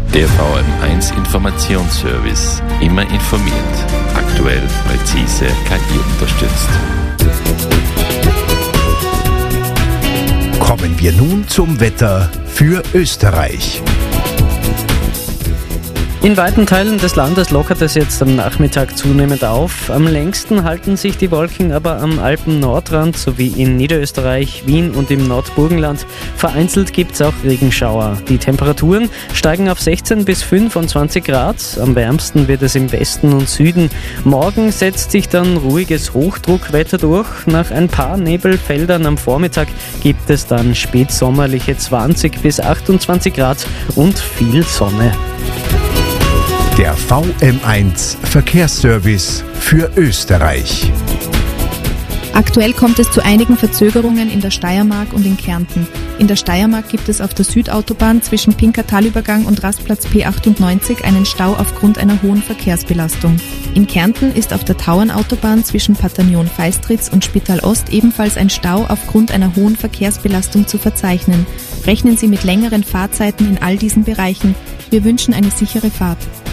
Der VM1 Informationsservice. Immer informiert. Aktuell, präzise, KI unterstützt. Kommen wir nun zum Wetter für Österreich. In weiten Teilen des Landes lockert es jetzt am Nachmittag zunehmend auf. Am längsten halten sich die Wolken aber am Alpen-Nordrand sowie in Niederösterreich, Wien und im Nordburgenland. Vereinzelt gibt es auch Regenschauer. Die Temperaturen steigen auf 16 bis 25 Grad. Am wärmsten wird es im Westen und Süden. Morgen setzt sich dann ruhiges Hochdruckwetter durch. Nach ein paar Nebelfeldern am Vormittag gibt es dann spätsommerliche 20 bis 28 Grad und viel Sonne. Der VM1 Verkehrsservice für Österreich. Aktuell kommt es zu einigen Verzögerungen in der Steiermark und in Kärnten. In der Steiermark gibt es auf der Südautobahn zwischen Pinkertalübergang und Rastplatz P98 einen Stau aufgrund einer hohen Verkehrsbelastung. In Kärnten ist auf der Tauernautobahn zwischen Patternion-Feistritz und Spital Ost ebenfalls ein Stau aufgrund einer hohen Verkehrsbelastung zu verzeichnen. Rechnen Sie mit längeren Fahrzeiten in all diesen Bereichen. Wir wünschen eine sichere Fahrt.